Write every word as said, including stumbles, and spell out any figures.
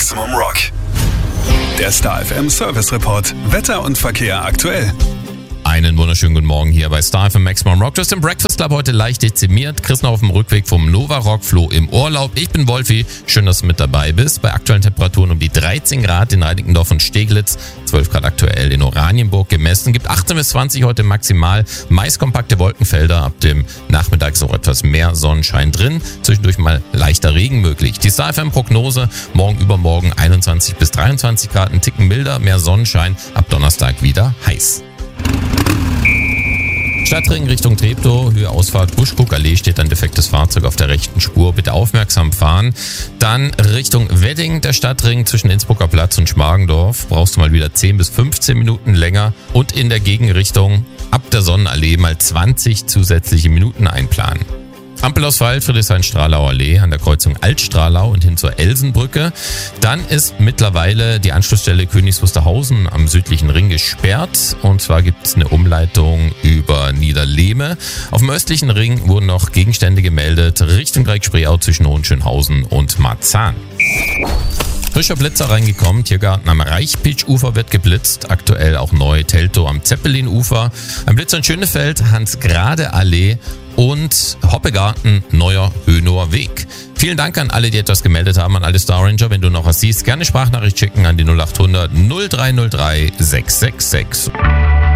Maximum Rock. Der Star F M Service Report. Wetter und Verkehr aktuell. Einen wunderschönen guten Morgen hier bei Star F M Maximum Rock. Du hast den Breakfast Club heute leicht dezimiert. Chris noch auf dem Rückweg vom Nova Rock, Flo im Urlaub. Ich bin Wolfi. Schön, dass du mit dabei bist. Bei aktuellen Temperaturen um die dreizehn Grad in Reinickendorf und Steglitz. zwölf Grad aktuell in Oranienburg gemessen. Gibt achtzehn bis zwanzig heute maximal. Meist kompakte Wolkenfelder. Ab dem Nachmittag ist auch etwas mehr Sonnenschein drin. Zwischendurch mal leichter Regen möglich. Die Star F M Prognose. Morgen übermorgen einundzwanzig bis dreiundzwanzig Grad. Ein Ticken milder, mehr Sonnenschein. Ab Donnerstag wieder heiß. Stadtring Richtung Treptow, Höhe Ausfahrt Buschkuckallee, steht ein defektes Fahrzeug auf der rechten Spur. Bitte aufmerksam fahren. Dann Richtung Wedding, der Stadtring zwischen Innsbrucker Platz und Schmargendorf. Brauchst du mal wieder zehn bis fünfzehn Minuten länger. Und in der Gegenrichtung ab der Sonnenallee mal zwanzig zusätzliche Minuten einplanen. Ampelausfall Friedrichshain-Stralauer Allee an der Kreuzung Altstralau und hin zur Elsenbrücke. Dann ist mittlerweile die Anschlussstelle Königs Wusterhausen am südlichen Ring gesperrt. Und zwar gibt es eine Umleitung über Niederlehme. Auf dem östlichen Ring wurden noch Gegenstände gemeldet Richtung Dreieck-Spreeau zwischen Hohenschönhausen und Marzahn. Frischer Blitzer reingekommen, Tiergarten am Reichpitsch-Ufer wird geblitzt, aktuell auch neu Teltow am Zeppelin-Ufer, ein Blitzer in Schönefeld, Hans-Grade-Allee und Hoppegarten, neuer Hönower Weg. Vielen Dank an alle, die etwas gemeldet haben, an alle Star Ranger. Wenn du noch was siehst, gerne Sprachnachricht schicken an die null acht hundert null drei null drei sechs sechs sechs.